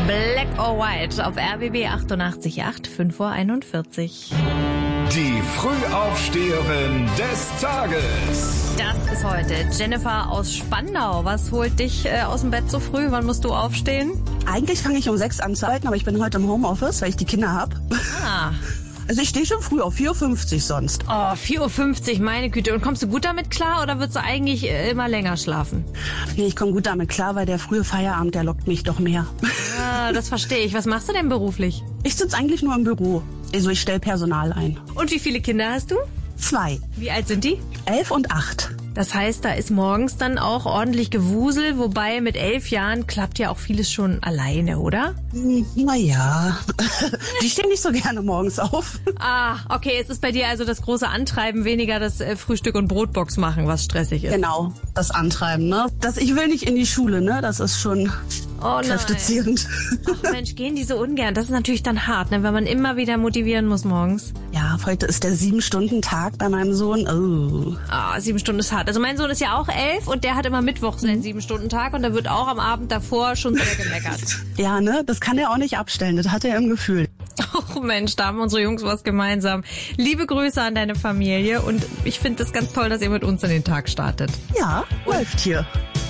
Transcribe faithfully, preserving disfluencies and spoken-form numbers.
Black or White auf R B B achtundachtzig Komma acht, fünf Uhr einundvierzig. Die Frühaufsteherin des Tages. Das ist heute Jennifer aus Spandau. Was holt dich äh, aus dem Bett so früh? Wann musst du aufstehen? Eigentlich fange ich um sechs an zu arbeiten, aber ich bin heute im Homeoffice, weil ich die Kinder habe. Ah. Also ich stehe schon früh auf vier Uhr fünfzig sonst. Oh, vier Uhr fünfzig, meine Güte. Und kommst du gut damit klar oder würdest du eigentlich äh, immer länger schlafen? Nee, ich komme gut damit klar, weil der frühe Feierabend, der lockt mich doch mehr. Ah, das verstehe ich. Was machst du denn beruflich? Ich sitze eigentlich nur im Büro. Also ich stelle Personal ein. Und wie viele Kinder hast du? Zwei. Wie alt sind die? Elf und acht. Das heißt, da ist morgens dann auch ordentlich Gewusel, wobei mit elf Jahren klappt ja auch vieles schon alleine, oder? Naja, die stehen nicht so gerne morgens auf. Ah, okay, es ist bei dir also das große Antreiben, weniger das äh, Frühstück- und Brotbox machen, was stressig ist. Genau, das Antreiben, ne? Das, ich will nicht in die Schule, ne? Das ist schon oh, kräftezehrend. Ach Mensch, gehen die so ungern. Das ist natürlich dann hart, ne? Wenn man immer wieder motivieren muss morgens. Ja, heute ist der Sieben-Stunden-Tag bei meinem Sohn. Oh. Ah, sieben Stunden ist hart. Also mein Sohn ist ja auch elf und der hat immer Mittwoch seinen Sieben-Stunden-Tag und da wird auch am Abend davor schon sehr gemeckert. Ja, ne? Das kann er auch nicht abstellen. Das hat er im Gefühl. Oh Mensch, da haben unsere Jungs was gemeinsam. Liebe Grüße an deine Familie und ich finde es ganz toll, dass ihr mit uns in den Tag startet. Ja, läuft hier.